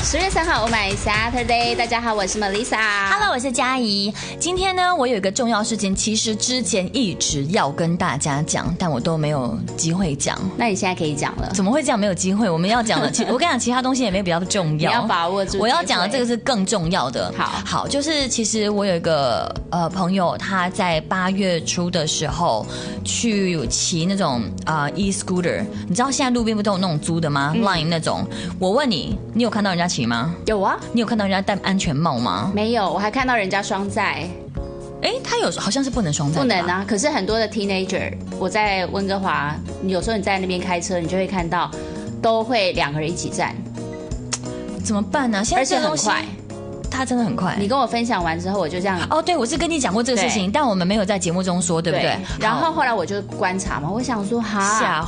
10月3号 ，Oh my Saturday， 大家好，我是 Melissa。Hello， 我是嘉怡。今天呢，我有一个重要事情，其实之前一直要跟大家讲，但我都没有机会讲。 那你现在可以讲了？ 怎么会这样没有机会？我们要讲的，我跟你讲，其他东西也没有比较重要。 你要把握住。 我要讲的这个是更重要的。好，就是其实我有一个朋友，他在8月初的时候去骑那种e-scooter， 你知道现在路边不都有那种租的吗？Line 那种。我问你，你有看到人家骑吗？ 有啊。 你有看到人家戴安全帽吗？ 没有，我还看到人家双载。 他好像是不能双载， 不能啊。可是很多的 teenager， 我在温哥华，有时候你在那边开车，你就会看到都会2个人一起站。 怎么办呢？现在而且很快。 他真的很快。 你跟我分享完之后，我就这样。 对，我是跟你讲过这个事情，但我们没有在节目中说，对不对？ 然后后来我就观察嘛，我想说，